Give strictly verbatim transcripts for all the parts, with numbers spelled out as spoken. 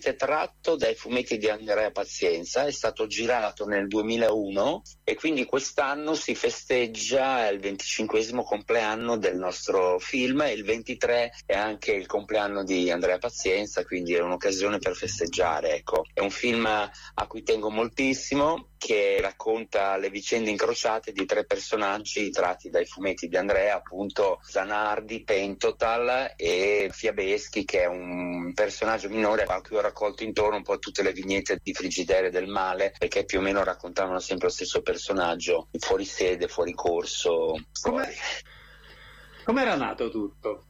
interamente tratto dai fumetti di Andrea Pazienza, è stato girato nel duemilauno e quindi quest'anno si festeggia il venticinquesimo compleanno del nostro film e il ventitré è anche il compleanno di Andrea Pazienza, quindi è un'occasione per festeggiare, ecco. È un film a cui tengo moltissimo, che racconta le vicende incrociate di tre personaggi tratti dai fumetti di Andrea, appunto Zanardi, Pentotal e Fiabeschi, che è un personaggio minore a cui ho raccolto intorno un po' tutte le vignette di Frigidaire del Male, perché più o meno raccontavano sempre lo stesso personaggio, fuori sede, fuori corso. Come com'era nato tutto?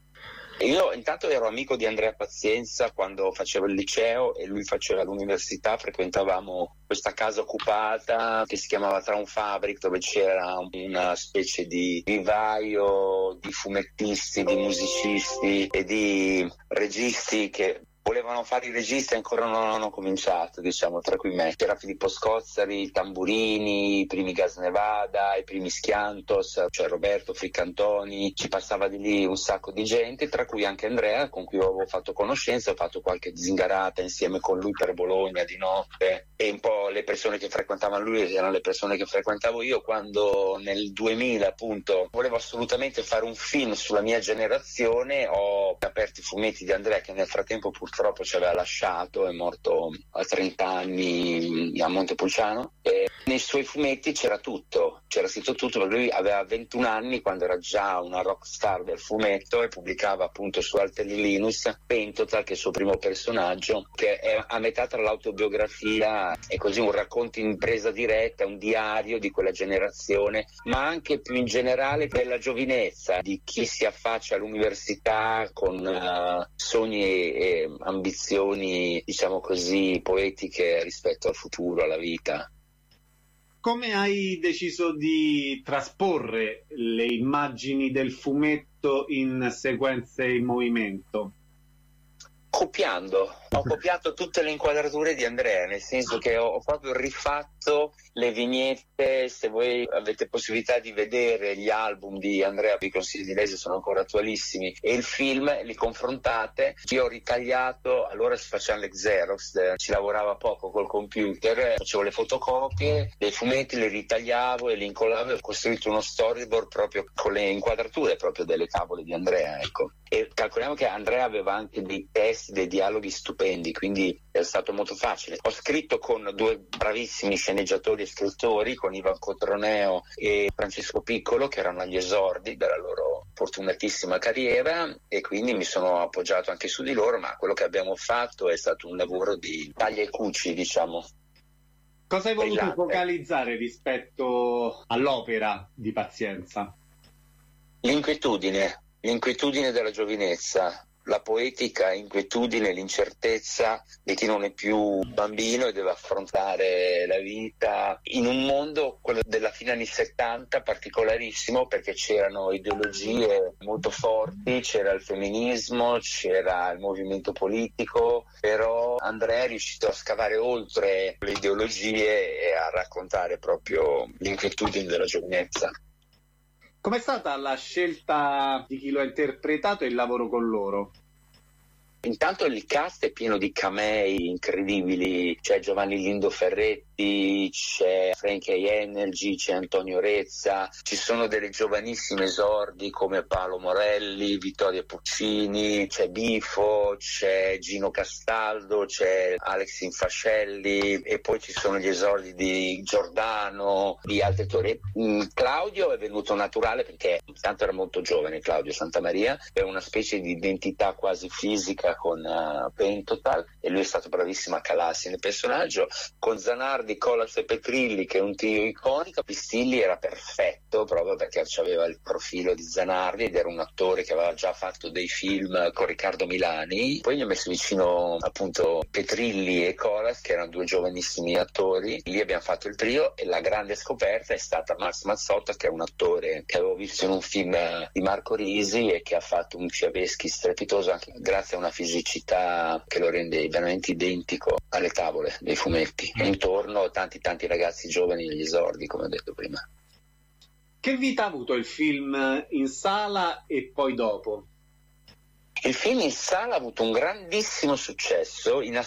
Io intanto ero amico di Andrea Pazienza quando facevo il liceo e lui faceva l'università, frequentavamo questa casa occupata che si chiamava Traum Fabric, dove c'era una specie di vivaio di fumettisti, di musicisti e di registi che volevano fare i registi e ancora non hanno cominciato, diciamo, tra cui me. C'era Filippo Scozzari, i Tamburini, i primi Gas Nevada, i primi Schiantos, cioè Roberto Friccantoni, ci passava di lì un sacco di gente, tra cui anche Andrea, con cui avevo fatto conoscenza, ho fatto qualche zingarata insieme con lui per Bologna di notte, e un po' le persone che frequentavano lui erano le persone che frequentavo io. Quando nel duemila appunto volevo assolutamente fare un film sulla mia generazione, ho aperto i fumetti di Andrea, che nel frattempo purtroppo purtroppo ci aveva lasciato, è morto a trenta anni a Montepulciano, e nei suoi fumetti c'era tutto, c'era scritto tutto, perché lui aveva ventuno anni quando era già una rock star del fumetto e pubblicava appunto su Alteri Linus Pentotal, che è il suo primo personaggio, che è a metà tra l'autobiografia e così un racconto in presa diretta, un diario di quella generazione, ma anche più in generale della giovinezza, di chi si affaccia all'università con uh, sogni e ambizioni, diciamo così, poetiche rispetto al futuro, alla vita. Come hai deciso di trasporre le immagini del fumetto in sequenze in movimento? Copiando, ho copiato tutte le inquadrature di Andrea, nel senso che ho, ho proprio rifatto le vignette. Se voi avete possibilità di vedere gli album di Andrea, vi consiglio di leggere, sono ancora attualissimi, e il film, li confrontate. Io ho ritagliato, allora si facevano le Xerox, ci lavorava poco col computer, facevo le fotocopie dei fumetti, li ritagliavo e li incollavo, e ho costruito uno storyboard proprio con le inquadrature proprio delle tavole di Andrea, ecco. E calcoliamo che Andrea aveva anche dei testi, dei dialoghi stupendi, quindi è stato molto facile. Ho scritto con due bravissimi sceneggiatori e scrittori, con Ivan Cotroneo e Francesco Piccolo, che erano agli esordi della loro fortunatissima carriera, e quindi mi sono appoggiato anche su di loro, ma quello che abbiamo fatto è stato un lavoro di taglia e cuci, diciamo. Cosa hai voluto focalizzare rispetto all'opera di Pazienza? L'inquietudine. L'inquietudine della giovinezza, la poetica inquietudine, l'incertezza di chi non è più bambino e deve affrontare la vita in un mondo, quello della fine anni settanta, particolarissimo, perché c'erano ideologie molto forti, c'era il femminismo, c'era il movimento politico, però Andrea è riuscito a scavare oltre le ideologie e a raccontare proprio l'inquietudine della giovinezza. Com'è stata la scelta di chi lo ha interpretato e il lavoro con loro? Intanto il cast è pieno di camei incredibili, c'è Giovanni Lindo Ferretti, c'è Frankie Energy, c'è Antonio Rezza, ci sono delle giovanissime esordi come Paolo Morelli, Vittorio Puccini, c'è Bifo, c'è Gino Castaldo, c'è Alex Infascelli, e poi ci sono gli esordi di Giordano, di altri attori. Claudio è venuto naturale perché tanto era molto giovane, Claudio Santamaria, è una specie di identità quasi fisica con uh, Pentotal, e lui è stato bravissimo a calarsi nel personaggio. Con Zanardi, Colas e Petrilli, che è un trio iconico, Pistilli era perfetto proprio perché aveva il profilo di Zanardi ed era un attore che aveva già fatto dei film con Riccardo Milani. Poi gli ho messo vicino appunto Petrilli e Colas, che erano due giovanissimi attori. Lì abbiamo fatto il trio, e la grande scoperta è stata Max Mazzotta, che è un attore che avevo visto in un film di Marco Risi e che ha fatto un Fiabeschi strepitoso anche grazie a una fisicità che lo rende veramente identico alle tavole dei fumetti, e intorno tanti tanti ragazzi giovani agli esordi, come ho detto prima. Che vita ha avuto il film in sala e poi dopo? Il film in sala ha avuto un grandissimo successo, in